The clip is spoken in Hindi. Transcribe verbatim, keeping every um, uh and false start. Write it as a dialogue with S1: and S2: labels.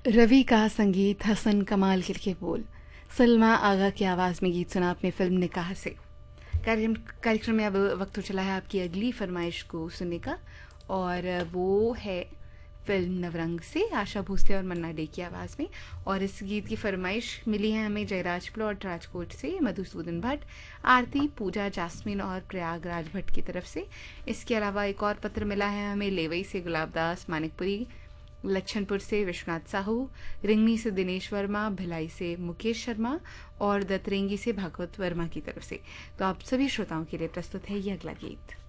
S1: रवि का संगीत, हसन कमाल गिल के बोल, सलमा आगा की आवाज़ में गीत सुना आपने फिल्म निकाह से। कार्यक्रम कार्यक्रम में अब वक्त हो चला है आपकी अगली फरमाइश को सुनने का, और वो है फिल्म नवरंग से आशा भोसले और मन्ना डे की आवाज़ में। और इस गीत की फरमाइश मिली है हमें जयराज प्लॉट राजकोट से, मधुसूदन भट्ट, आरती, पूजा, जास्मिन और प्रयागराज भट्ट की तरफ से। इसके अलावा एक और पत्र मिला है हमें लेवई से गुलाबदास, मानिकपुरी, लच्छनपुर से विश्वनाथ साहू, रिंगनी से दिनेश वर्मा, भिलाई से मुकेश शर्मा और दतरेंगी से भागवत वर्मा की तरफ से। तो आप सभी श्रोताओं के लिए प्रस्तुत है ये अगला गीत।